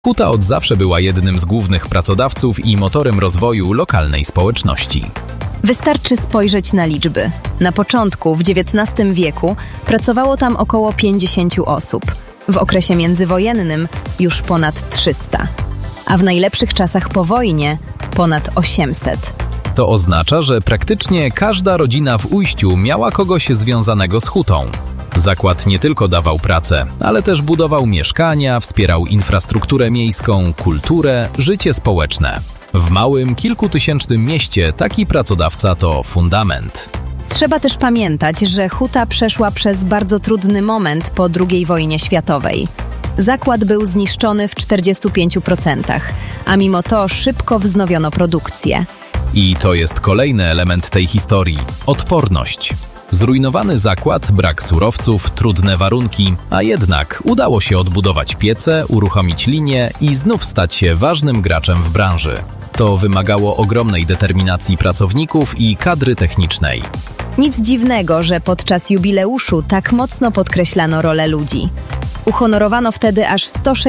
Huta od zawsze była jednym z głównych pracodawców i motorem rozwoju lokalnej społeczności. Wystarczy spojrzeć na liczby. Na początku, w XIX wieku, pracowało tam około 50 osób. W okresie międzywojennym już ponad 300, a w najlepszych czasach po wojnie ponad 800. To oznacza, że praktycznie każda rodzina w Ujściu miała kogoś związanego z hutą. Zakład nie tylko dawał pracę, ale też budował mieszkania, wspierał infrastrukturę miejską, kulturę, życie społeczne. W małym, kilkutysięcznym mieście taki pracodawca to fundament. Trzeba też pamiętać, że huta przeszła przez bardzo trudny moment po II wojnie światowej. Zakład był zniszczony w 45%, a mimo to szybko wznowiono produkcję. I to jest kolejny element tej historii – odporność. Zrujnowany zakład, brak surowców, trudne warunki, a jednak udało się odbudować piece, uruchomić linię i znów stać się ważnym graczem w branży. To wymagało ogromnej determinacji pracowników i kadry technicznej. Nic dziwnego, że podczas jubileuszu tak mocno podkreślano rolę ludzi. Uhonorowano wtedy aż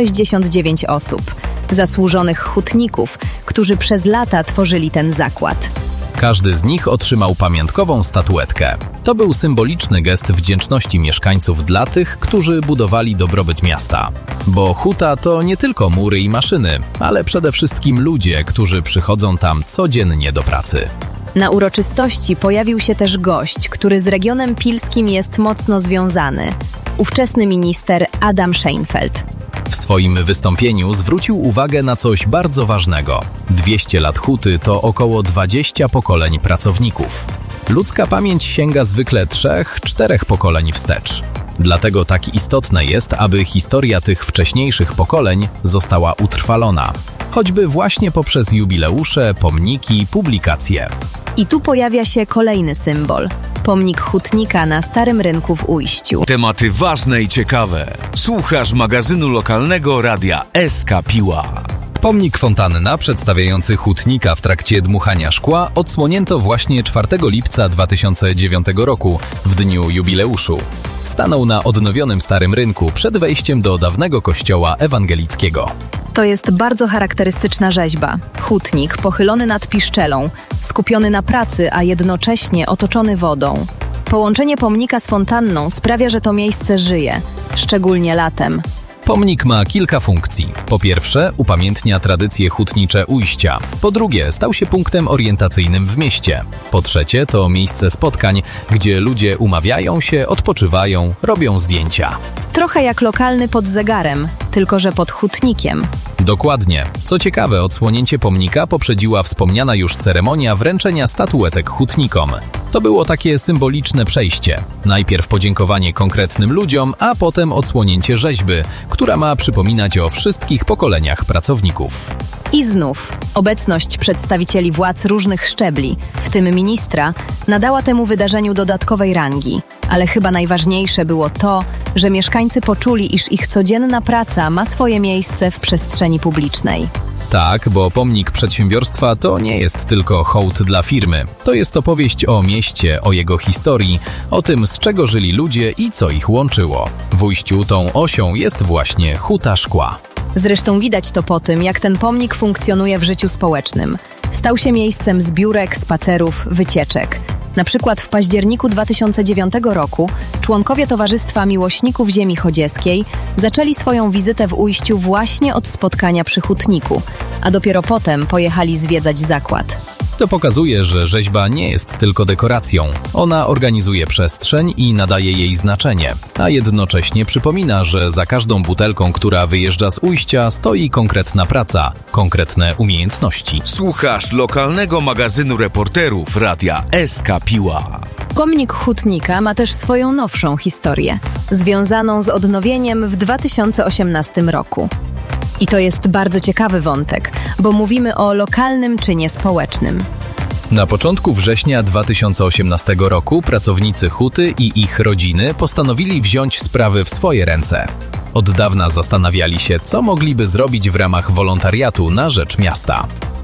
169 osób, zasłużonych hutników, którzy przez lata tworzyli ten zakład. Każdy z nich otrzymał pamiątkową statuetkę. To był symboliczny gest wdzięczności mieszkańców dla tych, którzy budowali dobrobyt miasta. Bo huta to nie tylko mury i maszyny, ale przede wszystkim ludzie, którzy przychodzą tam codziennie do pracy. Na uroczystości pojawił się też gość, który z regionem pilskim jest mocno związany. Ówczesny minister Adam Szejnfeld. W swoim wystąpieniu zwrócił uwagę na coś bardzo ważnego. 200 lat huty to około 20 pokoleń pracowników. Ludzka pamięć sięga zwykle 3-4 pokoleń wstecz. Dlatego tak istotne jest, aby historia tych wcześniejszych pokoleń została utrwalona. Choćby właśnie poprzez jubileusze, pomniki, publikacje. I tu pojawia się kolejny symbol. Pomnik hutnika na Starym Rynku w Ujściu. Tematy ważne i ciekawe. Słuchasz magazynu lokalnego Radia SK Piła. Pomnik fontanna przedstawiający hutnika w trakcie dmuchania szkła odsłonięto właśnie 4 lipca 2009 roku, w dniu jubileuszu. Stanął na odnowionym Starym Rynku przed wejściem do dawnego kościoła ewangelickiego. To jest bardzo charakterystyczna rzeźba. Hutnik pochylony nad piszczelą, skupiony na pracy, a jednocześnie otoczony wodą. Połączenie pomnika z fontanną sprawia, że to miejsce żyje, szczególnie latem. Pomnik ma kilka funkcji. Po pierwsze, upamiętnia tradycje hutnicze Ujścia. Po drugie, stał się punktem orientacyjnym w mieście. Po trzecie, to miejsce spotkań, gdzie ludzie umawiają się, odpoczywają, robią zdjęcia. Trochę jak lokalny pod zegarem, tylko że pod hutnikiem. Dokładnie. Co ciekawe, odsłonięcie pomnika poprzedziła wspomniana już ceremonia wręczenia statuetek hutnikom. To było takie symboliczne przejście. Najpierw podziękowanie konkretnym ludziom, a potem odsłonięcie rzeźby, która ma przypominać o wszystkich pokoleniach pracowników. I znów obecność przedstawicieli władz różnych szczebli, w tym ministra, nadała temu wydarzeniu dodatkowej rangi. Ale chyba najważniejsze było to, że mieszkańcy poczuli, iż ich codzienna praca ma swoje miejsce w przestrzeni publicznej. Tak, bo pomnik przedsiębiorstwa to nie jest tylko hołd dla firmy. To jest opowieść o mieście, o jego historii, o tym, z czego żyli ludzie i co ich łączyło. W Ujściu tą osią jest właśnie huta szkła. Zresztą widać to po tym, jak ten pomnik funkcjonuje w życiu społecznym. Stał się miejscem zbiórek, spacerów, wycieczek. Na przykład w październiku 2009 roku członkowie Towarzystwa Miłośników Ziemi Chodzieskiej zaczęli swoją wizytę w Ujściu właśnie od spotkania przy hutniku, a dopiero potem pojechali zwiedzać zakład. To pokazuje, że rzeźba nie jest tylko dekoracją. Ona organizuje przestrzeń i nadaje jej znaczenie, a jednocześnie przypomina, że za każdą butelką, która wyjeżdża z Ujścia, stoi konkretna praca, konkretne umiejętności. Słuchasz lokalnego magazynu reporterów Radia SK Piła. Pomnik hutnika ma też swoją nowszą historię, związaną z odnowieniem w 2018 roku. I to jest bardzo ciekawy wątek, bo mówimy o lokalnym czynie społecznym. Na początku września 2018 roku pracownicy huty i ich rodziny postanowili wziąć sprawy w swoje ręce. Od dawna zastanawiali się, co mogliby zrobić w ramach wolontariatu na rzecz miasta.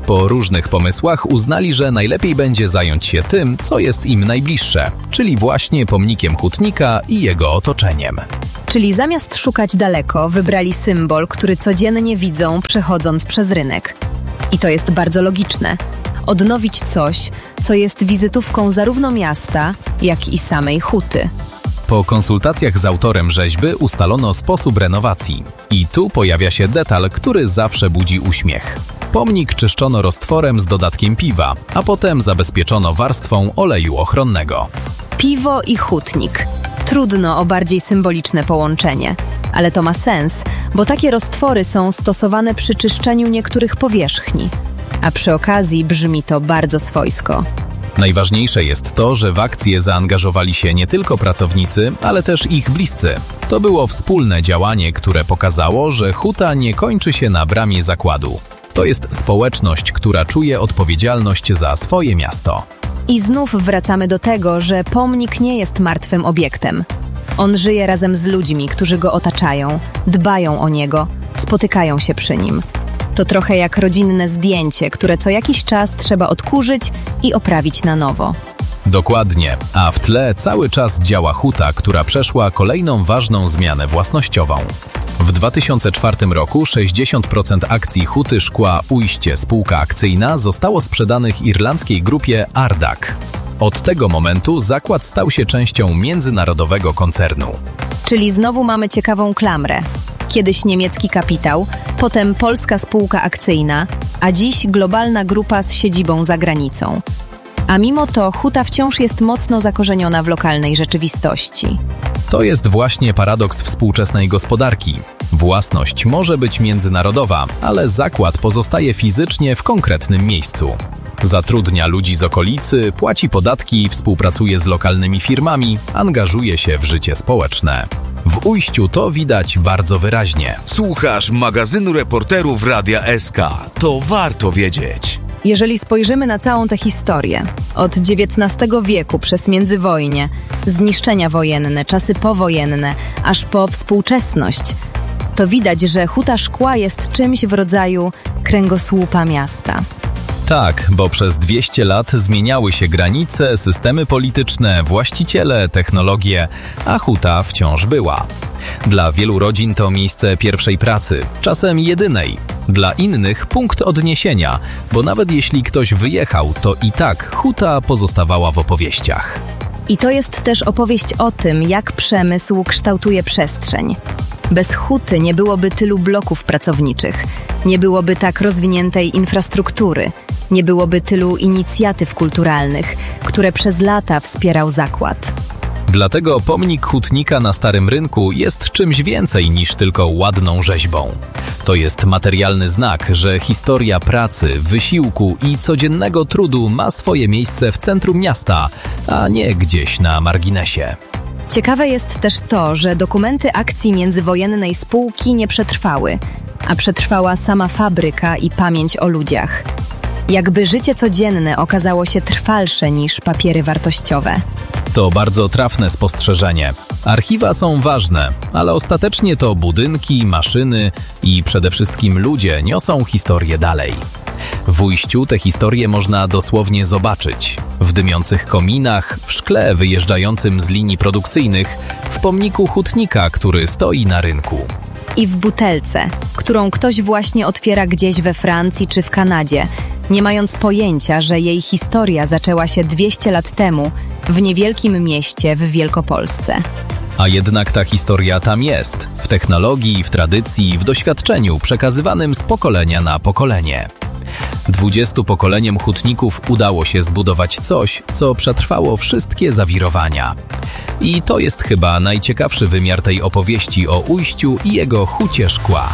Po różnych pomysłach uznali, że najlepiej będzie zająć się tym, co jest im najbliższe, czyli właśnie pomnikiem hutnika i jego otoczeniem. Czyli zamiast szukać daleko, wybrali symbol, który codziennie widzą, przechodząc przez rynek. I to jest bardzo logiczne. Odnowić coś, co jest wizytówką zarówno miasta, jak i samej huty. Po konsultacjach z autorem rzeźby ustalono sposób renowacji. I tu pojawia się detal, który zawsze budzi uśmiech. Pomnik czyszczono roztworem z dodatkiem piwa, a potem zabezpieczono warstwą oleju ochronnego. Piwo i hutnik. Trudno o bardziej symboliczne połączenie. Ale to ma sens, bo takie roztwory są stosowane przy czyszczeniu niektórych powierzchni. A przy okazji brzmi to bardzo swojsko. Najważniejsze jest to, że w akcję zaangażowali się nie tylko pracownicy, ale też ich bliscy. To było wspólne działanie, które pokazało, że huta nie kończy się na bramie zakładu. To jest społeczność, która czuje odpowiedzialność za swoje miasto. I znów wracamy do tego, że pomnik nie jest martwym obiektem. On żyje razem z ludźmi, którzy go otaczają, dbają o niego, spotykają się przy nim. To trochę jak rodzinne zdjęcie, które co jakiś czas trzeba odkurzyć i oprawić na nowo. Dokładnie, a w tle cały czas działa huta, która przeszła kolejną ważną zmianę własnościową. W 2004 roku 60% akcji Huty Szkła Ujście spółka akcyjna zostało sprzedanych irlandzkiej grupie Ardagh. Od tego momentu zakład stał się częścią międzynarodowego koncernu. Czyli znowu mamy ciekawą klamrę. Kiedyś niemiecki kapitał, potem polska spółka akcyjna, a dziś globalna grupa z siedzibą za granicą. A mimo to huta wciąż jest mocno zakorzeniona w lokalnej rzeczywistości. To jest właśnie paradoks współczesnej gospodarki. Własność może być międzynarodowa, ale zakład pozostaje fizycznie w konkretnym miejscu. Zatrudnia ludzi z okolicy, płaci podatki, współpracuje z lokalnymi firmami, angażuje się w życie społeczne. W Ujściu to widać bardzo wyraźnie. Słuchasz magazynu reporterów Radia SK. To warto wiedzieć. Jeżeli spojrzymy na całą tę historię, od XIX wieku przez międzywojnie, zniszczenia wojenne, czasy powojenne, aż po współczesność, to widać, że Huta Szkła jest czymś w rodzaju kręgosłupa miasta. Tak, bo przez 200 lat zmieniały się granice, systemy polityczne, właściciele, technologie, a huta wciąż była. Dla wielu rodzin to miejsce pierwszej pracy, czasem jedynej. Dla innych punkt odniesienia, bo nawet jeśli ktoś wyjechał, to i tak huta pozostawała w opowieściach. I to jest też opowieść o tym, jak przemysł kształtuje przestrzeń. Bez huty nie byłoby tylu bloków pracowniczych, nie byłoby tak rozwiniętej infrastruktury, nie byłoby tylu inicjatyw kulturalnych, które przez lata wspierał zakład. Dlatego pomnik hutnika na Starym Rynku jest czymś więcej niż tylko ładną rzeźbą. To jest materialny znak, że historia pracy, wysiłku i codziennego trudu ma swoje miejsce w centrum miasta, a nie gdzieś na marginesie. Ciekawe jest też to, że dokumenty akcji międzywojennej spółki nie przetrwały, a przetrwała sama fabryka i pamięć o ludziach. Jakby życie codzienne okazało się trwalsze niż papiery wartościowe. To bardzo trafne spostrzeżenie. Archiwa są ważne, ale ostatecznie to budynki, maszyny i przede wszystkim ludzie niosą historię dalej. W Ujściu te historie można dosłownie zobaczyć. W dymiących kominach, w szkle wyjeżdżającym z linii produkcyjnych, w pomniku hutnika, który stoi na rynku. I w butelce, którą ktoś właśnie otwiera gdzieś we Francji czy w Kanadzie, nie mając pojęcia, że jej historia zaczęła się 200 lat temu w niewielkim mieście w Wielkopolsce. A jednak ta historia tam jest, w technologii, w tradycji, w doświadczeniu przekazywanym z pokolenia na pokolenie. 20 pokoleniom hutników udało się zbudować coś, co przetrwało wszystkie zawirowania. I to jest chyba najciekawszy wymiar tej opowieści o Ujściu i jego Hucie Szkła.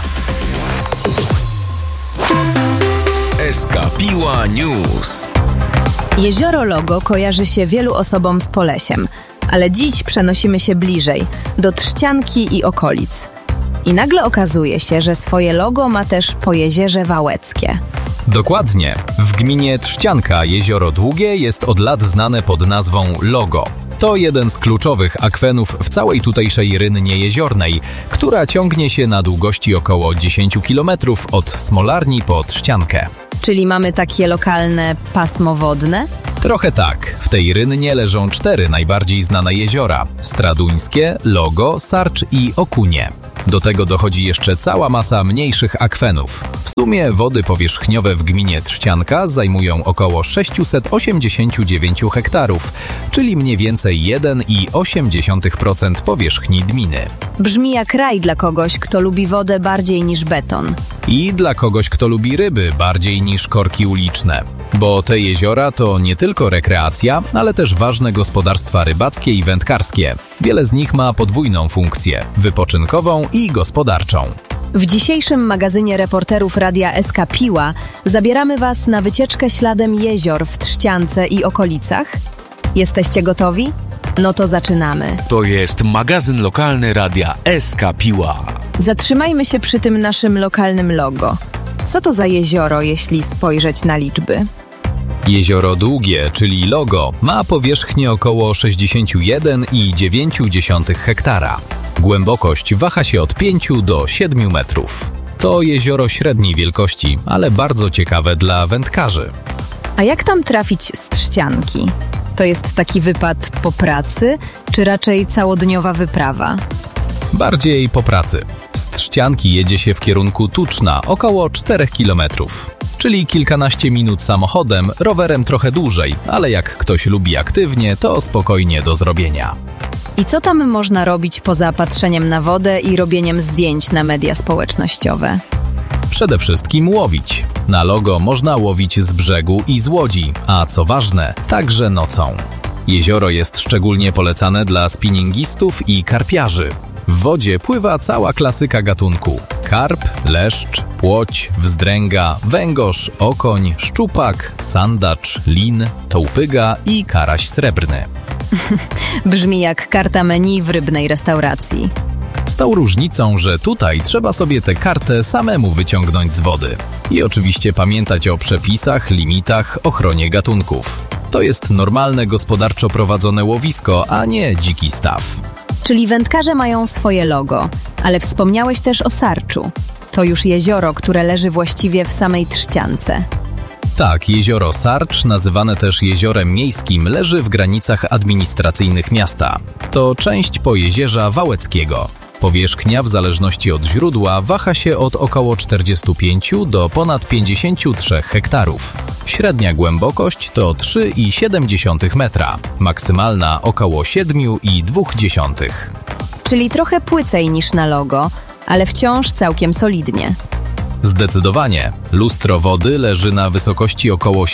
SK Piła News. Jezioro Logo kojarzy się wielu osobom z Polesiem, ale dziś przenosimy się bliżej, do Trzcianki i okolic. I nagle okazuje się, że swoje logo ma też Pojezierze Wałeckie. Dokładnie. W gminie Trzcianka jezioro Długie jest od lat znane pod nazwą Logo. To jeden z kluczowych akwenów w całej tutejszej rynnie jeziornej, która ciągnie się na długości około 10 km od Smolarni po Trzciankę. Czyli mamy takie lokalne pasmo wodne? Trochę tak. W tej rynnie leżą 4 najbardziej znane jeziora: Straduńskie, Logo, Sarcz i Okunie. Do tego dochodzi jeszcze cała masa mniejszych akwenów. W sumie wody powierzchniowe w gminie Trzcianka zajmują około 689 hektarów, czyli mniej więcej 1,8% powierzchni gminy. Brzmi jak raj dla kogoś, kto lubi wodę bardziej niż beton. I dla kogoś, kto lubi ryby bardziej niż korki uliczne. Bo te jeziora to nie tylko rekreacja, ale też ważne gospodarstwa rybackie i wędkarskie. Wiele z nich ma podwójną funkcję – wypoczynkową i gospodarczą. W dzisiejszym magazynie reporterów Radia SK Piła zabieramy Was na wycieczkę śladem jezior w Trzciance i okolicach. Jesteście gotowi? No to zaczynamy. To jest magazyn lokalny Radia SK Piła. Zatrzymajmy się przy tym naszym lokalnym logo. Co to za jezioro, jeśli spojrzeć na liczby? Jezioro Długie, czyli Logo, ma powierzchnię około 61,9 hektara. Głębokość waha się od 5 do 7 metrów. To jezioro średniej wielkości, ale bardzo ciekawe dla wędkarzy. A jak tam trafić z Trzcianki? To jest taki wypad po pracy, czy raczej całodniowa wyprawa? Bardziej po pracy. Z Trzcianki jedzie się w kierunku Tuczna, około 4 km. Czyli kilkanaście minut samochodem, rowerem trochę dłużej, ale jak ktoś lubi aktywnie, to spokojnie do zrobienia. I co tam można robić poza patrzeniem na wodę i robieniem zdjęć na media społecznościowe? Przede wszystkim łowić. Na Logo można łowić z brzegu i z łodzi, a co ważne, także nocą. Jezioro jest szczególnie polecane dla spinningistów i karpiarzy. W wodzie pływa cała klasyka gatunku: karp, leszcz, płoć, wzdręga, węgorz, okoń, szczupak, sandacz, lin, tołpyga i karaś srebrny. Brzmi jak karta menu w rybnej restauracji. Z tą różnicą, że tutaj trzeba sobie tę kartę samemu wyciągnąć z wody. I oczywiście pamiętać o przepisach, limitach, ochronie gatunków. To jest normalne gospodarczo prowadzone łowisko, a nie dziki staw. Czyli wędkarze mają swoje logo, ale wspomniałeś też o Sarczu. To już jezioro, które leży właściwie w samej Trzciance. Tak, jezioro Sarcz, nazywane też jeziorem miejskim, leży w granicach administracyjnych miasta. To część Pojezierza Wałeckiego. Powierzchnia w zależności od źródła waha się od około 45 do ponad 53 hektarów. Średnia głębokość to 3,7 metra, maksymalna około 7,2. Czyli trochę płycej niż na Logo, ale wciąż całkiem solidnie. Zdecydowanie. Lustro wody leży na wysokości około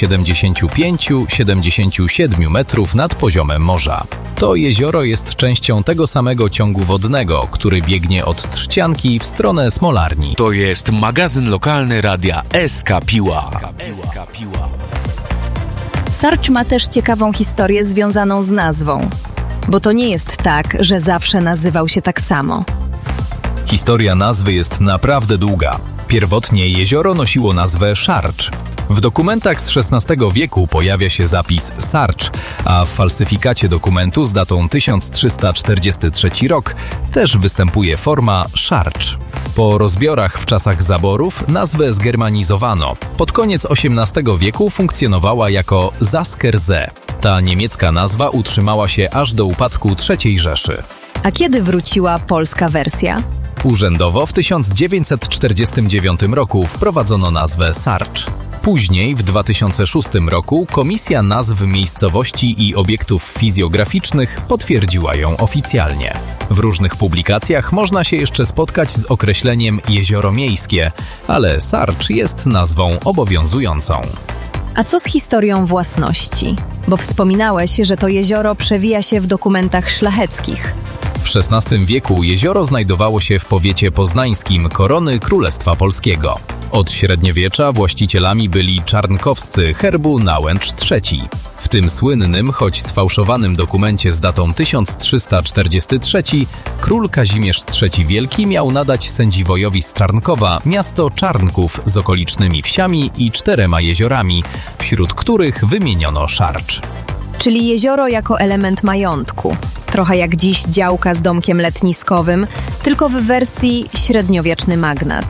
75-77 metrów nad poziomem morza. To jezioro jest częścią tego samego ciągu wodnego, który biegnie od Trzcianki w stronę Smolarni. To jest magazyn lokalny Radia SK Piła. Sarcz ma też ciekawą historię związaną z nazwą. Bo to nie jest tak, że zawsze nazywał się tak samo. Historia nazwy jest naprawdę długa. Pierwotnie jezioro nosiło nazwę Szarcz. W dokumentach z XVI wieku pojawia się zapis Sarcz, a w falsyfikacie dokumentu z datą 1343 rok też występuje forma Szarcz. Po rozbiorach w czasach zaborów nazwę zgermanizowano. Pod koniec XVIII wieku funkcjonowała jako Zaskerze. Ta niemiecka nazwa utrzymała się aż do upadku III Rzeszy. A kiedy wróciła polska wersja? Urzędowo w 1949 roku wprowadzono nazwę Sarcz. Później, w 2006 roku, Komisja Nazw Miejscowości i Obiektów Fizjograficznych potwierdziła ją oficjalnie. W różnych publikacjach można się jeszcze spotkać z określeniem jezioro miejskie, ale Sarcz jest nazwą obowiązującą. A co z historią własności? Bo wspominałeś, że to jezioro przewija się w dokumentach szlacheckich. W XVI wieku jezioro znajdowało się w powiecie poznańskim Korony Królestwa Polskiego. Od średniowiecza właścicielami byli czarnkowscy herbu Nałęcz III. W tym słynnym, choć sfałszowanym dokumencie z datą 1343 król Kazimierz III Wielki miał nadać sędziwojowi z Czarnkowa miasto Czarnków z okolicznymi wsiami i 4 jeziorami, wśród których wymieniono Szarcz. Czyli jezioro jako element majątku. Trochę jak dziś działka z domkiem letniskowym, tylko w wersji średniowieczny magnat.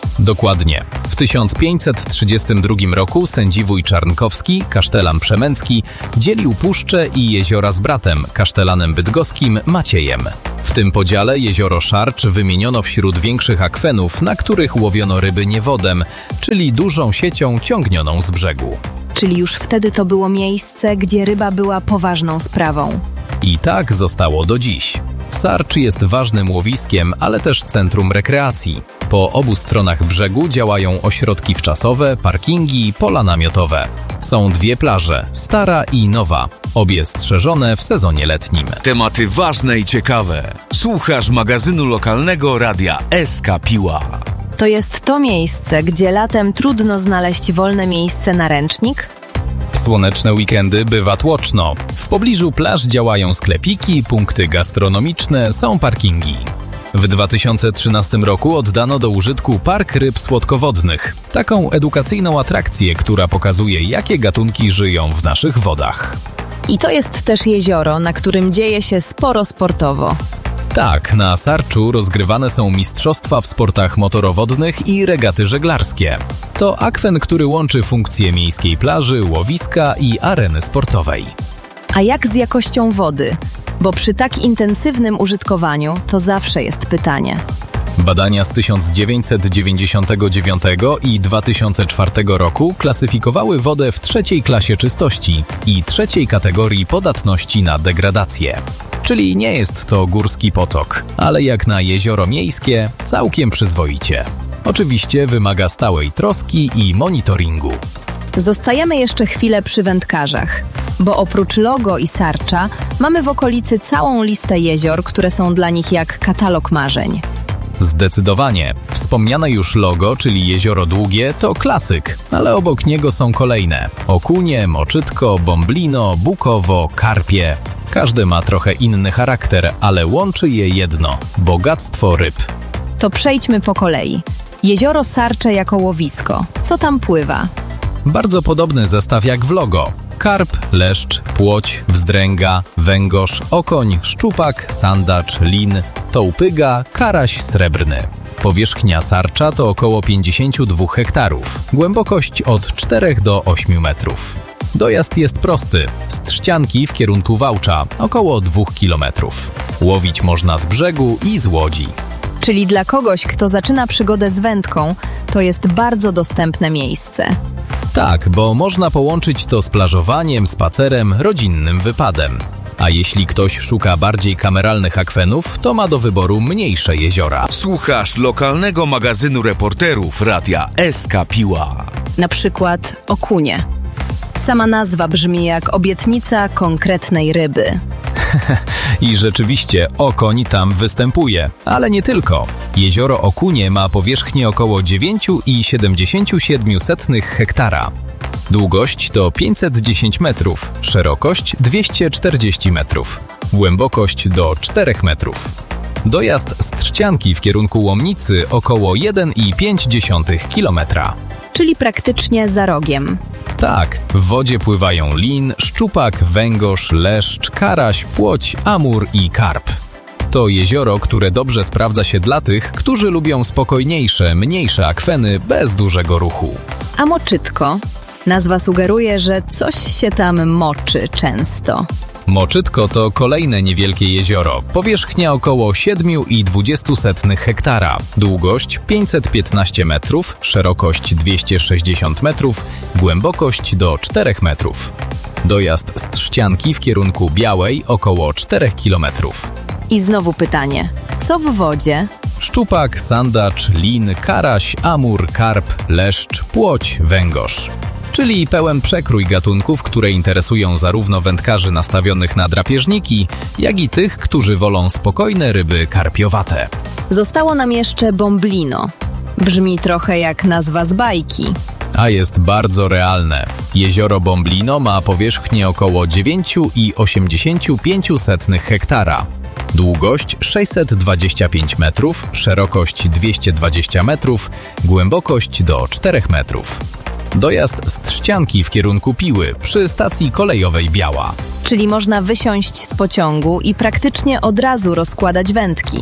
Dokładnie. W 1532 roku sędziwój Czarnkowski, kasztelan przemęcki, dzielił puszczę i jeziora z bratem, kasztelanem bydgoskim Maciejem. W tym podziale jezioro Szarcz wymieniono wśród większych akwenów, na których łowiono ryby niewodem, czyli dużą siecią ciągnioną z brzegu. Czyli już wtedy to było miejsce, gdzie ryba była poważną sprawą. I tak zostało do dziś. Sarcz jest ważnym łowiskiem, ale też centrum rekreacji. Po obu stronach brzegu działają ośrodki wczasowe, parkingi, pola namiotowe. Są dwie plaże, stara i nowa, obie strzeżone w sezonie letnim. Tematy ważne i ciekawe. Słuchasz magazynu lokalnego Radia SK Piła. To jest to miejsce, gdzie latem trudno znaleźć wolne miejsce na ręcznik? W słoneczne weekendy bywa tłoczno. W pobliżu plaż działają sklepiki, punkty gastronomiczne, są parkingi. W 2013 roku oddano do użytku Park Ryb Słodkowodnych, taką edukacyjną atrakcję, która pokazuje, jakie gatunki żyją w naszych wodach. I to jest też jezioro, na którym dzieje się sporo sportowo. Tak, na Sarczu rozgrywane są mistrzostwa w sportach motorowodnych i regaty żeglarskie. To akwen, który łączy funkcje miejskiej plaży, łowiska i areny sportowej. A jak z jakością wody? Bo przy tak intensywnym użytkowaniu to zawsze jest pytanie. Badania z 1999 i 2004 roku klasyfikowały wodę w 3. klasie czystości i 3. kategorii podatności na degradację. Czyli nie jest to górski potok, ale jak na jezioro miejskie całkiem przyzwoicie. Oczywiście wymaga stałej troski i monitoringu. Zostajemy jeszcze chwilę przy wędkarzach, bo oprócz Logo i Sarcza mamy w okolicy całą listę jezior, które są dla nich jak katalog marzeń. Zdecydowanie. Wspomniane już Logo, czyli Jezioro Długie, to klasyk, ale obok niego są kolejne: Okunie, Moczytko, Bąblino, Bukowo, Karpie. Każdy ma trochę inny charakter, ale łączy je jedno – bogactwo ryb. To przejdźmy po kolei. Jezioro Sarcze jako łowisko. Co tam pływa? Bardzo podobny zestaw jak w Logo. Karp, leszcz, płoć, wzdręga, węgorz, okoń, szczupak, sandacz, lin, tołpyga, karaś srebrny. Powierzchnia Sarcza to około 52 hektarów, głębokość od 4 do 8 metrów. Dojazd jest prosty, z Trzcianki w kierunku Wałcza, około 2 kilometrów. Łowić można z brzegu i z łodzi. Czyli dla kogoś, kto zaczyna przygodę z wędką, to jest bardzo dostępne miejsce. Tak, bo można połączyć to z plażowaniem, spacerem, rodzinnym wypadem. A jeśli ktoś szuka bardziej kameralnych akwenów, to ma do wyboru mniejsze jeziora. Słuchasz lokalnego magazynu reporterów Radia SK Piła. Na przykład Okunie. Sama nazwa brzmi jak obietnica konkretnej ryby. I rzeczywiście okoń tam występuje, ale nie tylko. Jezioro Okunie ma powierzchnię około 9,77 hektara. Długość to 510 metrów, szerokość 240 metrów, głębokość do 4 metrów. Dojazd z Trzcianki w kierunku Łomnicy około 1,5 kilometra. Czyli praktycznie za rogiem. Tak, w wodzie pływają lin, szczupak, węgorz, leszcz, karaś, płoć, amur i karp. To jezioro, które dobrze sprawdza się dla tych, którzy lubią spokojniejsze, mniejsze akweny bez dużego ruchu. A Moczytko? Nazwa sugeruje, że coś się tam moczy często. Moczytko to kolejne niewielkie jezioro. Powierzchnia około 7,20 hektara. Długość 515 metrów, szerokość 260 metrów, głębokość do 4 metrów. Dojazd z Trzcianki w kierunku Białej około 4 kilometrów. I znowu pytanie. Co w wodzie? Szczupak, sandacz, lin, karaś, amur, karp, leszcz, płoć, węgorz. Czyli pełen przekrój gatunków, które interesują zarówno wędkarzy nastawionych na drapieżniki, jak i tych, którzy wolą spokojne ryby karpiowate. Zostało nam jeszcze Bąblino. Brzmi trochę jak nazwa z bajki. A jest bardzo realne. Jezioro Bąblino ma powierzchnię około 9,85 hektara. Długość 625 metrów, szerokość 220 metrów, głębokość do 4 metrów. Dojazd z Trzcianki w kierunku Piły przy stacji kolejowej Biała. Czyli można wysiąść z pociągu i praktycznie od razu rozkładać wędki.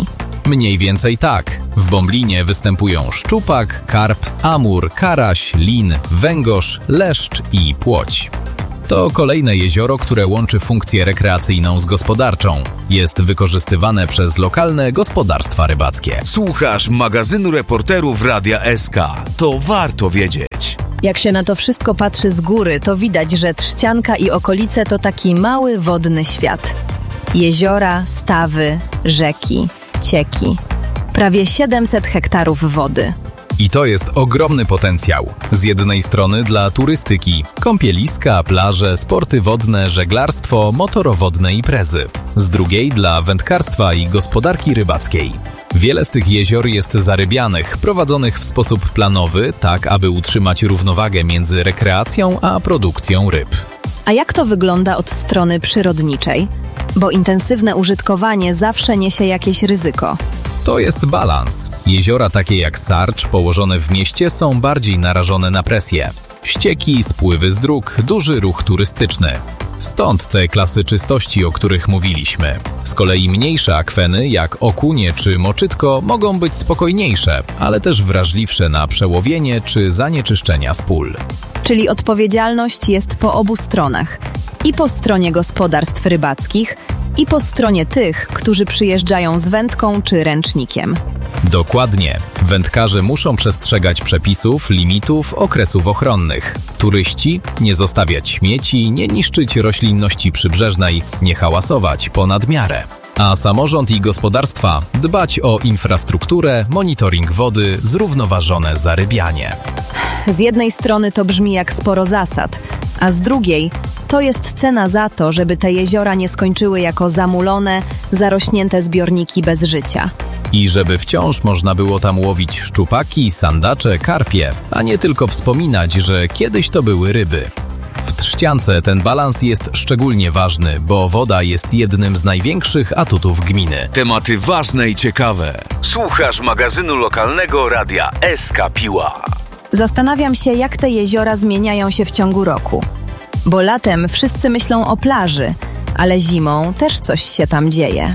Mniej więcej tak. W Bąblinie występują szczupak, karp, amur, karaś, lin, węgorz, leszcz i płoć. To kolejne jezioro, które łączy funkcję rekreacyjną z gospodarczą. Jest wykorzystywane przez lokalne gospodarstwa rybackie. Słuchasz magazynu reporterów Radia SK. To warto wiedzieć. Jak się na to wszystko patrzy z góry, to widać, że Trzcianka i okolice to taki mały wodny świat. Jeziora, stawy, rzeki, cieki. Prawie 700 hektarów wody. I to jest ogromny potencjał. Z jednej strony dla turystyki, kąpieliska, plaże, sporty wodne, żeglarstwo, motorowodne imprezy. Z drugiej dla wędkarstwa i gospodarki rybackiej. Wiele z tych jezior jest zarybianych, prowadzonych w sposób planowy, tak aby utrzymać równowagę między rekreacją a produkcją ryb. A jak to wygląda od strony przyrodniczej? Bo intensywne użytkowanie zawsze niesie jakieś ryzyko. To jest balans. Jeziora takie jak Sarcz, położone w mieście, są bardziej narażone na presję. Ścieki, spływy z dróg, duży ruch turystyczny. Stąd te klasy czystości, o których mówiliśmy. Z kolei mniejsze akweny, jak Okunie czy Moczytko, mogą być spokojniejsze, ale też wrażliwsze na przełowienie czy zanieczyszczenia z pól. Czyli odpowiedzialność jest po obu stronach. I po stronie gospodarstw rybackich, i po stronie tych, którzy przyjeżdżają z wędką czy ręcznikiem. Dokładnie. Wędkarze muszą przestrzegać przepisów, limitów, okresów ochronnych. Turyści nie zostawiać śmieci, nie niszczyć roślinności przybrzeżnej, nie hałasować ponad miarę. A samorząd i gospodarstwa dbać o infrastrukturę, monitoring wody, zrównoważone zarybianie. Z jednej strony to brzmi jak sporo zasad, a z drugiej to jest cena za to, żeby te jeziora nie skończyły jako zamulone, zarośnięte zbiorniki bez życia. I żeby wciąż można było tam łowić szczupaki, sandacze, karpie, a nie tylko wspominać, że kiedyś to były ryby. W Trzciance ten balans jest szczególnie ważny, bo woda jest jednym z największych atutów gminy. Tematy ważne i ciekawe. Słuchasz magazynu lokalnego Radia SK Piła. Zastanawiam się, jak te jeziora zmieniają się w ciągu roku. Bo latem wszyscy myślą o plaży, ale zimą też coś się tam dzieje.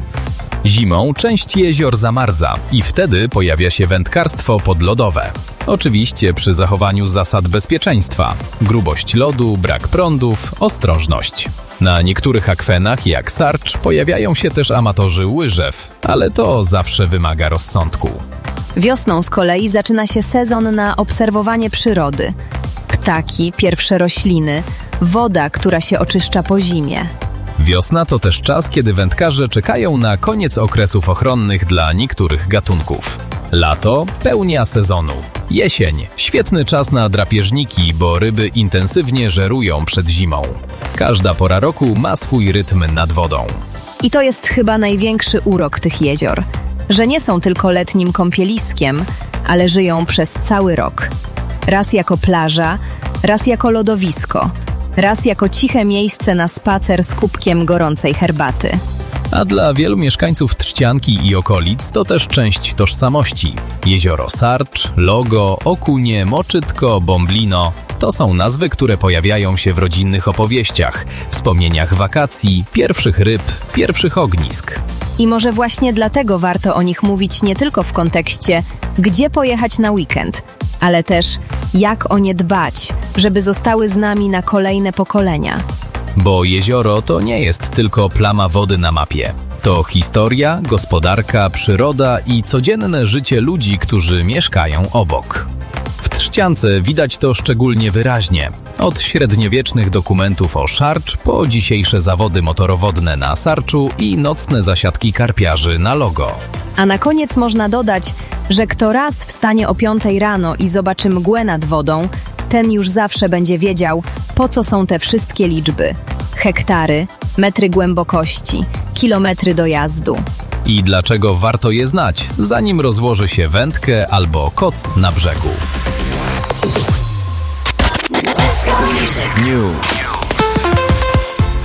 Zimą część jezior zamarza i wtedy pojawia się wędkarstwo podlodowe. Oczywiście przy zachowaniu zasad bezpieczeństwa. Grubość lodu, brak prądów, ostrożność. Na niektórych akwenach, jak Sarcz, pojawiają się też amatorzy łyżew, ale to zawsze wymaga rozsądku. Wiosną z kolei zaczyna się sezon na obserwowanie przyrody. Ptaki, pierwsze rośliny, woda, która się oczyszcza po zimie. Wiosna to też czas, kiedy wędkarze czekają na koniec okresów ochronnych dla niektórych gatunków. Lato – pełnia sezonu. Jesień – świetny czas na drapieżniki, bo ryby intensywnie żerują przed zimą. Każda pora roku ma swój rytm nad wodą. I to jest chyba największy urok tych jezior, że nie są tylko letnim kąpieliskiem, ale żyją przez cały rok. Raz jako plaża, raz jako lodowisko, raz jako ciche miejsce na spacer z kubkiem gorącej herbaty. A dla wielu mieszkańców Trzcianki i okolic to też część tożsamości. Jezioro Sarcz, Logo, Okunie, Moczytko, Bąblino to są nazwy, które pojawiają się w rodzinnych opowieściach, wspomnieniach wakacji, pierwszych ryb, pierwszych ognisk. I może właśnie dlatego warto o nich mówić nie tylko w kontekście, gdzie pojechać na weekend, ale też jak o nie dbać, żeby zostały z nami na kolejne pokolenia. Bo jezioro to nie jest tylko plama wody na mapie. To historia, gospodarka, przyroda i codzienne życie ludzi, którzy mieszkają obok. W Trzciance widać to szczególnie wyraźnie. Od średniowiecznych dokumentów o Sarcz po dzisiejsze zawody motorowodne na Sarczu i nocne zasiadki karpiarzy na Logo. A na koniec można dodać, że kto raz wstanie o 5 rano i zobaczy mgłę nad wodą, ten już zawsze będzie wiedział, po co są te wszystkie liczby. Hektary, metry głębokości, kilometry dojazdu. I dlaczego warto je znać, zanim rozłoży się wędkę albo koc na brzegu. News.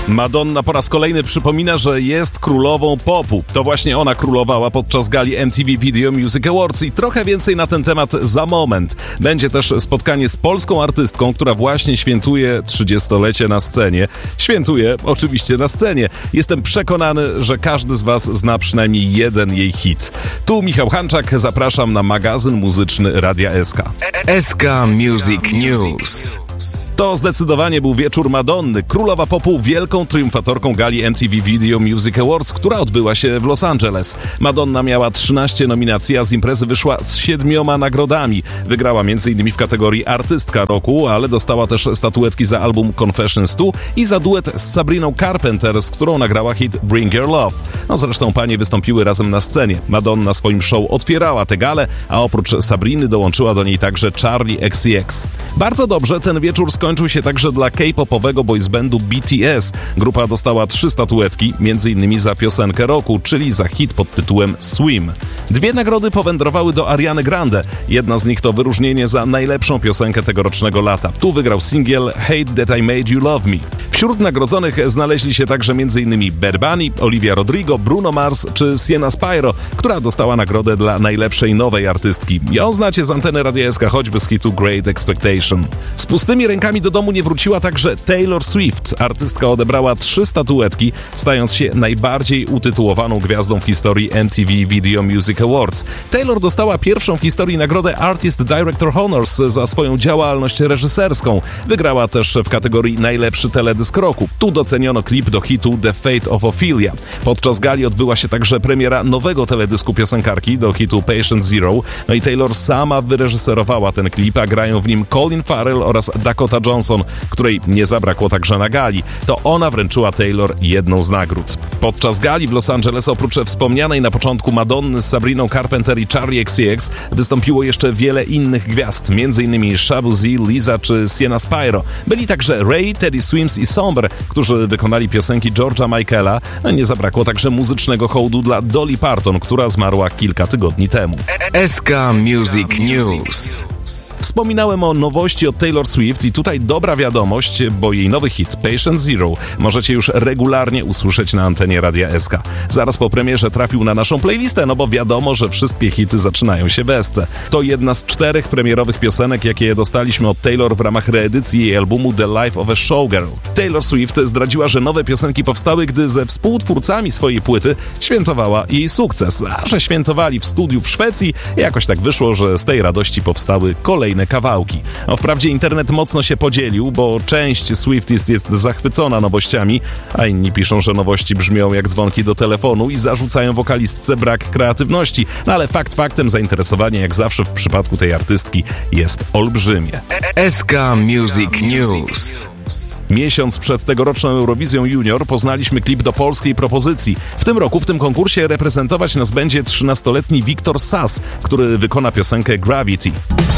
Madonna po raz kolejny przypomina, że jest królową popu. To właśnie ona królowała podczas gali MTV Video Music Awards i trochę więcej na ten temat za moment. Będzie też spotkanie z polską artystką, która właśnie świętuje 30-lecie na scenie. Świętuje oczywiście na scenie. Jestem przekonany, że każdy z Was zna przynajmniej jeden jej hit. Tu Michał Hanczak, zapraszam na magazyn muzyczny Radia SK. SK Music News. To zdecydowanie był wieczór Madonny, królowa popu, wielką triumfatorką gali MTV Video Music Awards, która odbyła się w Los Angeles. Madonna miała 13 nominacji, a z imprezy wyszła z 7 nagrodami. Wygrała m.in. w kategorii Artystka Roku, ale dostała też statuetki za album Confessions 2 i za duet z Sabriną Carpenter, z którą nagrała hit Bring Your Love. No zresztą panie wystąpiły razem na scenie. Madonna swoim show otwierała tę galę, a oprócz Sabriny dołączyła do niej także Charli XCX. Bardzo dobrze ten wieczór skończył się także dla K-popowego boysbandu BTS. Grupa dostała 3 statuetki, m.in. za piosenkę roku, czyli za hit pod tytułem Swim. 2 nagrody powędrowały do Ariany Grande. Jedna z nich to wyróżnienie za najlepszą piosenkę tegorocznego lata. Tu wygrał singiel Hate That I Made You Love Me. Wśród nagrodzonych znaleźli się także m.in. Bad Bunny, Olivia Rodrigo, Bruno Mars czy Sienna Spyro, która dostała nagrodę dla najlepszej nowej artystki. Ją znacie z anteny Radia SK, choćby z hitu Great Expectation. Z pustymi rękami do domu nie wróciła także Taylor Swift. Artystka odebrała 3 statuetki, stając się najbardziej utytułowaną gwiazdą w historii MTV Video Music Awards. Taylor dostała pierwszą w historii nagrodę Artist Director Honors za swoją działalność reżyserską. Wygrała też w kategorii Najlepszy teledysk roku. Tu doceniono klip do hitu The Fate of Ophelia. Podczas gali odbyła się także premiera nowego teledysku piosenkarki do hitu Patient Zero. No i Taylor sama wyreżyserowała ten klip, a grają w nim Colin Farrell oraz Dakota Johnson, której nie zabrakło także na gali. To ona wręczyła Taylor jedną z nagród. Podczas gali w Los Angeles oprócz wspomnianej na początku Madonny z Sabriną Carpenter i Charli XCX wystąpiło jeszcze wiele innych gwiazd, m.in. Shabu Z, Lisa czy Sienna Spyro. Byli także Ray, Teddy Swims i Somber, którzy wykonali piosenki George'a Michaela. Nie zabrakło także muzycznego hołdu dla Dolly Parton, która zmarła kilka tygodni temu. SK Music News. Wspominałem o nowości od Taylor Swift i tutaj dobra wiadomość, bo jej nowy hit Patient Zero możecie już regularnie usłyszeć na antenie Radia SK. Zaraz po premierze trafił na naszą playlistę, no bo wiadomo, że wszystkie hity zaczynają się w SC. To jedna z 4 premierowych piosenek, jakie dostaliśmy od Taylor w ramach reedycji jej albumu The Life of a Showgirl. Taylor Swift zdradziła, że nowe piosenki powstały, gdy ze współtwórcami swojej płyty świętowała jej sukces, a że świętowali w studiu w Szwecji, jakoś tak wyszło, że z tej radości powstały kolejne kawałki. No, wprawdzie internet mocno się podzielił, bo część Swifties jest zachwycona nowościami, a inni piszą, że nowości brzmią jak dzwonki do telefonu i zarzucają wokalistce brak kreatywności. No ale fakt faktem, zainteresowanie jak zawsze w przypadku tej artystki jest olbrzymie. SK Music News. Miesiąc przed tegoroczną Eurowizją Junior poznaliśmy klip do polskiej propozycji. W tym roku w tym konkursie reprezentować nas będzie 13-letni Wiktor Sass, który wykona piosenkę Gravity.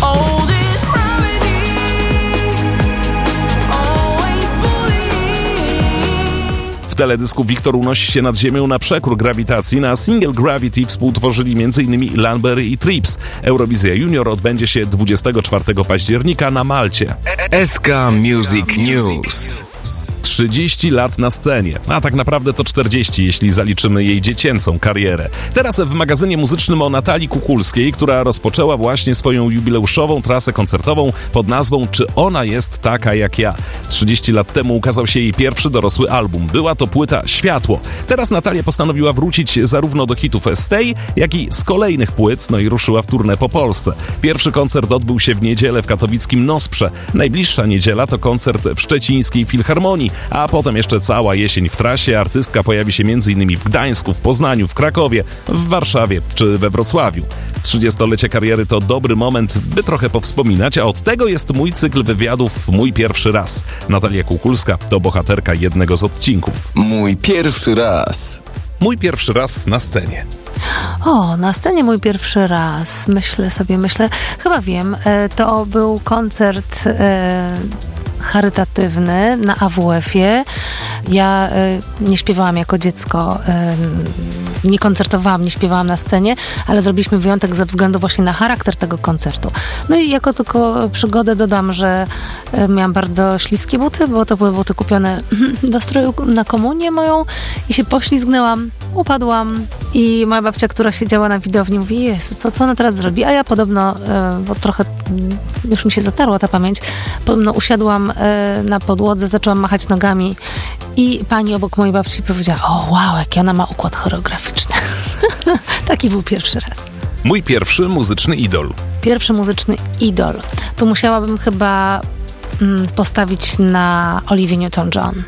W teledysku Wiktor unosi się nad ziemią na przekór grawitacji. Na single Gravity współtworzyli m.in. Lanbury i Trips. Eurowizja Junior odbędzie się 24 października na Malcie. SK Music News. 30 lat na scenie, a tak naprawdę to 40, jeśli zaliczymy jej dziecięcą karierę. Teraz w magazynie muzycznym o Natalii Kukulskiej, która rozpoczęła właśnie swoją jubileuszową trasę koncertową pod nazwą Czy ona jest taka jak ja? 30 lat temu ukazał się jej pierwszy dorosły album. Była to płyta Światło. Teraz Natalia postanowiła wrócić zarówno do hitów z tej, jak i z kolejnych płyt, no i ruszyła w tournée po Polsce. Pierwszy koncert odbył się w niedzielę w katowickim Nosprze. Najbliższa niedziela to koncert w szczecińskiej Filharmonii, a potem jeszcze cała jesień w trasie. Artystka pojawi się m.in. w Gdańsku, w Poznaniu, w Krakowie, w Warszawie czy we Wrocławiu. 30-lecie kariery to dobry moment, by trochę powspominać, a od tego jest mój cykl wywiadów Mój pierwszy raz. Natalia Kukulska to bohaterka jednego z odcinków. Mój pierwszy raz. Mój pierwszy raz na scenie. O, na scenie mój pierwszy raz. Myślę, chyba wiem. To był koncert charytatywny na AWF-ie. Ja nie śpiewałam jako dziecko nie koncertowałam, nie śpiewałam na scenie, ale zrobiliśmy wyjątek ze względu właśnie na charakter tego koncertu. No i jako tylko przygodę dodam, że miałam bardzo śliskie buty, bo to były buty kupione do stroju na komunię moją i się poślizgnęłam, upadłam i moja babcia, która siedziała na widowni, mówi: Jezu, co ona teraz zrobi? A ja podobno, bo trochę już mi się zatarła ta pamięć, podobno usiadłam na podłodze, zaczęłam machać nogami i pani obok mojej babci powiedziała: o wow, jaki ona ma układ choreograficzny. Taki był pierwszy raz. Mój pierwszy muzyczny idol. Pierwszy muzyczny idol. Tu musiałabym chyba postawić na Olivia Newton-John.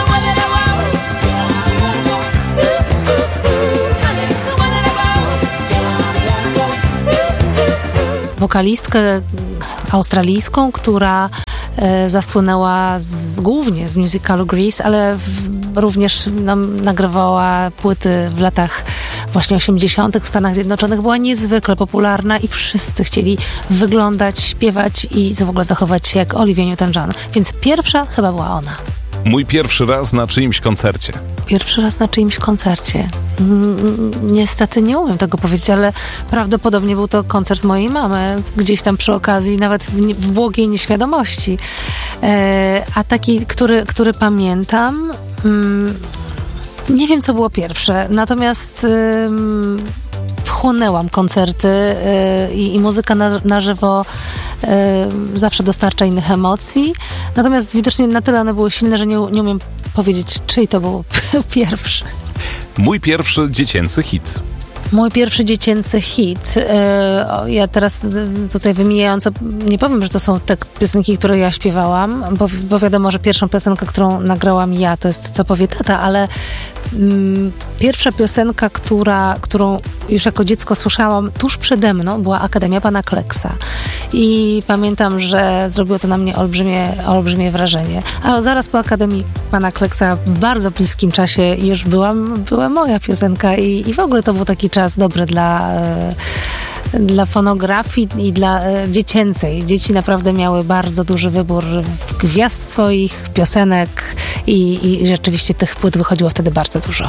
Wokalistkę australijską, która zasłynęła głównie z musicalu Grease, ale również nagrywała płyty w latach właśnie 80. w Stanach Zjednoczonych. Była niezwykle popularna i wszyscy chcieli wyglądać, śpiewać i w ogóle zachować się jak Olivia Newton-John. Więc pierwsza chyba była ona. Mój pierwszy raz na czyimś koncercie. Pierwszy raz na czyimś koncercie. Niestety nie umiem tego powiedzieć, ale prawdopodobnie był to koncert mojej mamy, gdzieś tam przy okazji, nawet w błogiej nieświadomości. A taki, który pamiętam, nie wiem, co było pierwsze, natomiast wchłonęłam koncerty i muzyka na żywo zawsze dostarcza innych emocji. Natomiast widocznie na tyle one były silne, że nie umiem powiedzieć, czyj to był pierwszy. Mój pierwszy dziecięcy hit. Mój pierwszy dziecięcy hit. Ja teraz tutaj wymijająco nie powiem, że to są te piosenki, które ja śpiewałam, bo wiadomo, że pierwszą piosenkę, którą nagrałam ja, to jest Co powie tata, ale pierwsza piosenka, którą już jako dziecko słyszałam tuż przede mną, była Akademia Pana Kleksa. I pamiętam, że zrobiło to na mnie olbrzymie wrażenie. A zaraz po Akademii Pana Kleksa w bardzo bliskim czasie już była moja piosenka i w ogóle to był taki czas dobry dla fonografii i dla dziecięcej. Dzieci naprawdę miały bardzo duży wybór gwiazd swoich, piosenek i rzeczywiście tych płyt wychodziło wtedy bardzo dużo.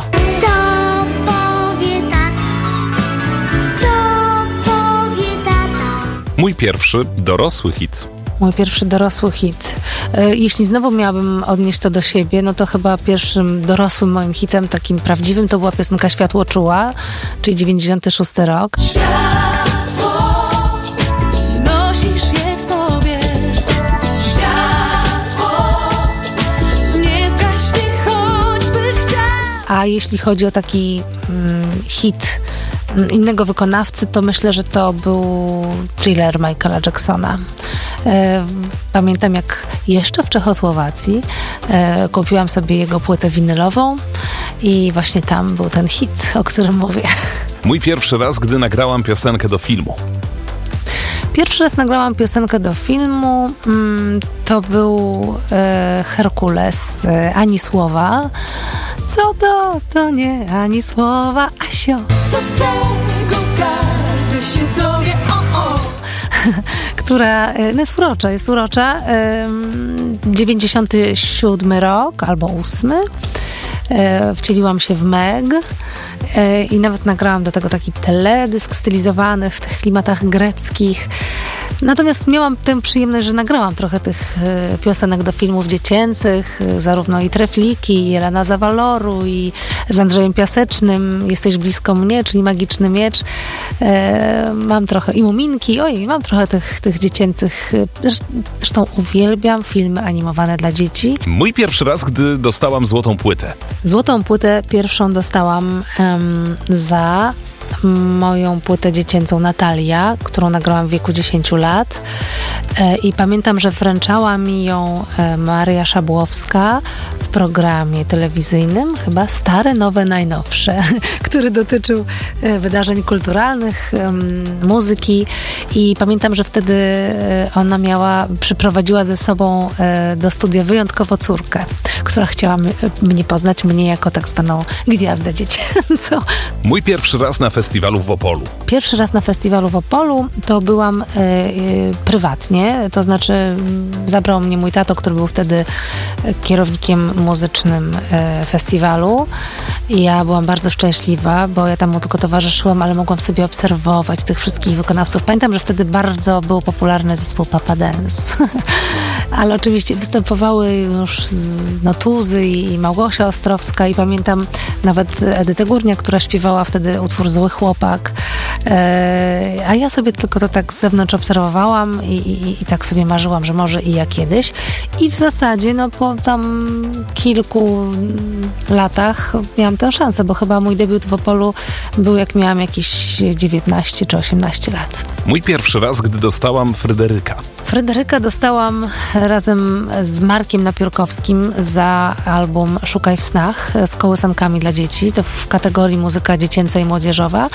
Mój pierwszy dorosły hit. Mój pierwszy dorosły hit. Jeśli znowu miałabym odnieść to do siebie, no to chyba pierwszym dorosłym moim hitem, takim prawdziwym, to była piosenka Światło czuła, czyli 96 rok. Światło, nosisz je w sobie. Światło, nie zgaśnie, choćbyś chciał. A jeśli chodzi o taki hit innego wykonawcy, to myślę, że to był Thriller Michaela Jacksona. Pamiętam, jak jeszcze w Czechosłowacji kupiłam sobie jego płytę winylową i właśnie tam był ten hit, o którym mówię. Mój pierwszy raz, gdy nagrałam piosenkę do filmu. Pierwszy raz nagrałam piosenkę do filmu, to był Herkules, Ani słowa. Co to nie ani słowa, Asio. Co z tego, każdy się dowie, Która jest urocza. 97 rok albo 8. Wcieliłam się w Meg i nawet nagrałam do tego taki teledysk stylizowany w tych klimatach greckich. Natomiast miałam tę przyjemność, że nagrałam trochę tych piosenek do filmów dziecięcych, zarówno i Trefliki, i Elena Zawaloru, i z Andrzejem Piasecznym, Jesteś blisko mnie, czyli Magiczny miecz. Mam trochę i Muminki, mam trochę tych dziecięcych. Zresztą uwielbiam filmy animowane dla dzieci. Mój pierwszy raz, gdy dostałam złotą płytę. Złotą płytę pierwszą dostałam za moją płytę dziecięcą Natalia, którą nagrałam w wieku 10 lat. I pamiętam, że wręczała mi ją Maria Szabłowska w programie telewizyjnym, chyba Stare, Nowe, Najnowsze, który dotyczył wydarzeń kulturalnych, muzyki. I pamiętam, że wtedy ona przyprowadziła ze sobą do studia wyjątkowo córkę, która chciała mnie poznać, mnie jako tak zwaną gwiazdę dziecięcą. Mój pierwszy raz na festiwalu w Opolu. Pierwszy raz na festiwalu w Opolu to byłam prywatnie, to znaczy zabrał mnie mój tato, który był wtedy kierownikiem muzycznym festiwalu I ja byłam bardzo szczęśliwa, bo ja tam mu tylko towarzyszyłam, ale mogłam sobie obserwować tych wszystkich wykonawców. Pamiętam, że wtedy bardzo był popularny zespół Papa Dance. Ale oczywiście występowały już Tuzy i Małgosia Ostrowska i pamiętam nawet Edytę Górniak, która śpiewała wtedy utwór Zły Chłopak. A ja sobie tylko to tak z zewnątrz obserwowałam i tak sobie marzyłam, że może i ja kiedyś. I w zasadzie po tam kilku latach miałam tę szansę, bo chyba mój debiut w Opolu był jak miałam jakieś 19 czy 18 lat. Mój pierwszy raz, gdy dostałam Fryderyka. Fryderyka dostałam razem z Markiem Napiórkowskim za album Szukaj w snach z kołysankami dla dzieci. To w kategorii muzyka dziecięca i młodzieżowa.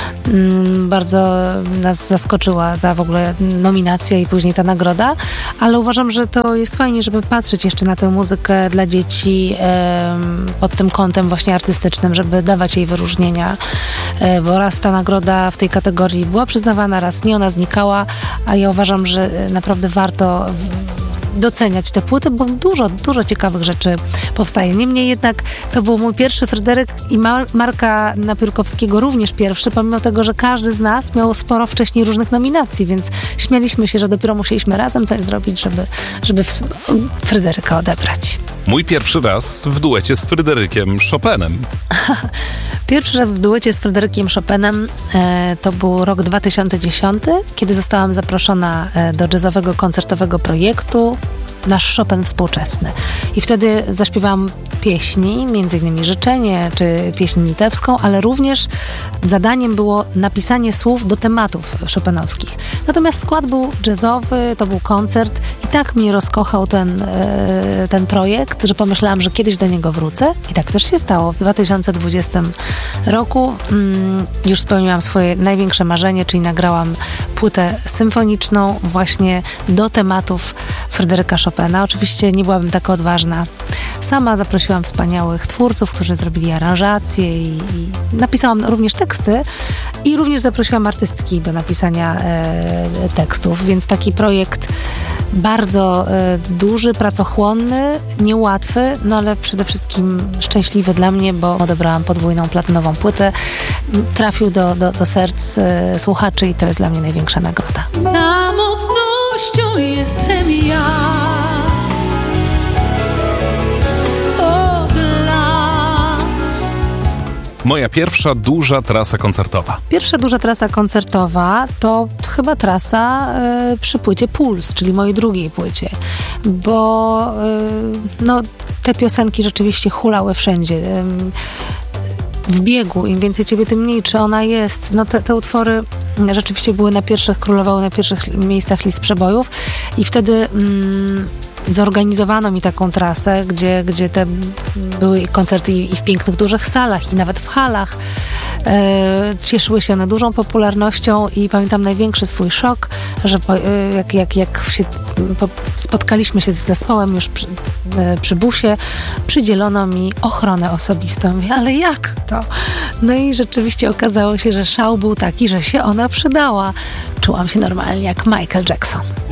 Bardzo nas zaskoczyła ta w ogóle nominacja i później ta nagroda, ale uważam, że to jest fajnie, żeby patrzeć jeszcze na tę muzykę dla dzieci pod tym kątem właśnie artystycznym, żeby dawać jej wyróżnienia, bo raz ta nagroda w tej kategorii była przyznawana, raz nie, ona znikała, a ja uważam, że naprawdę warto doceniać te płyty, bo dużo ciekawych rzeczy powstaje. Niemniej jednak to był mój pierwszy Fryderyk i Marka Napiórkowskiego również pierwszy, pomimo tego, że każdy z nas miał sporo wcześniej różnych nominacji, więc śmialiśmy się, że dopiero musieliśmy razem coś zrobić, żeby Fryderyka odebrać. Mój pierwszy raz w duecie z Fryderykiem Chopinem. Pierwszy raz w duecie z Fryderykiem Chopinem to był rok 2010, kiedy zostałam zaproszona do jazzowego koncertowego projektu Nasz Chopin współczesny. I wtedy zaśpiewałam pieśni, między innymi Życzenie czy pieśń litewską, ale również zadaniem było napisanie słów do tematów chopinowskich. Natomiast skład był jazzowy, to był koncert i tak mnie rozkochał ten projekt, że pomyślałam, że kiedyś do niego wrócę i tak też się stało. W 2020 roku już spełniłam swoje największe marzenie, czyli nagrałam płytę symfoniczną właśnie do tematów Fryderyka Chopina. Oczywiście nie byłabym taka odważna. Sama zaprosiłam wspaniałych twórców, którzy zrobili aranżacje i napisałam również teksty i również zaprosiłam artystki do napisania tekstów, więc taki projekt bardzo duży, pracochłonny, niełatwy, no ale przede wszystkim szczęśliwy dla mnie, bo odebrałam podwójną platynową płytę. Trafił do serc słuchaczy i to jest dla mnie największa nagroda. Samotnością jestem ja. Moja pierwsza duża trasa koncertowa. Pierwsza duża trasa koncertowa to chyba trasa przy płycie Puls, czyli mojej drugiej płycie, bo te piosenki rzeczywiście hulały wszędzie. W biegu, im więcej ciebie, tym mniej, czy ona jest. Te utwory rzeczywiście królowały na pierwszych miejscach list przebojów i wtedy zorganizowano mi taką trasę, gdzie te były koncerty i w pięknych, dużych salach, i nawet w halach. Cieszyły się one dużą popularnością i pamiętam największy swój szok, że jak spotkaliśmy się z zespołem już przy busie, przydzielono mi ochronę osobistą. Mówię, ale jak to? No i rzeczywiście okazało się, że szał był taki, że się ona przydała. Czułam się normalnie jak Michael Jackson.